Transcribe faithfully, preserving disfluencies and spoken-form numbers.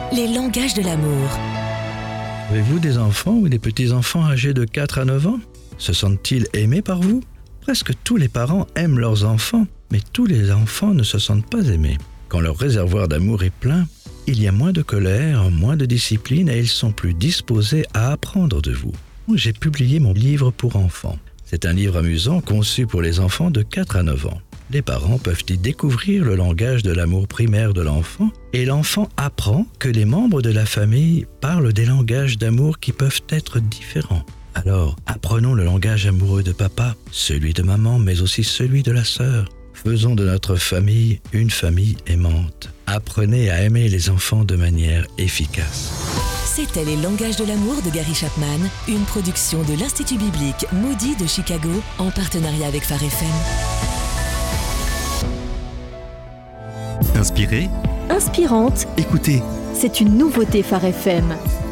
les langages de l'amour. Avez-vous des enfants ou des petits-enfants âgés de quatre à neuf ans? Se sentent-ils aimés par vous? Presque tous les parents aiment leurs enfants, mais tous les enfants ne se sentent pas aimés. Quand leur réservoir d'amour est plein, il y a moins de colère, moins de discipline et ils sont plus disposés à apprendre de vous. J'ai publié mon livre pour enfants. C'est un livre amusant conçu pour les enfants de quatre à neuf ans. Les parents peuvent y découvrir le langage de l'amour primaire de l'enfant et l'enfant apprend que les membres de la famille parlent des langages d'amour qui peuvent être différents. Alors, apprenons le langage amoureux de papa, celui de maman, mais aussi celui de la sœur. Faisons de notre famille une famille aimante. Apprenez à aimer les enfants de manière efficace. C'était Les langages de l'amour de Gary Chapman, une production de l'Institut biblique Moody de Chicago en partenariat avec Phare F M. Inspirée, Inspirante, écoutez, c'est une nouveauté Phare F M.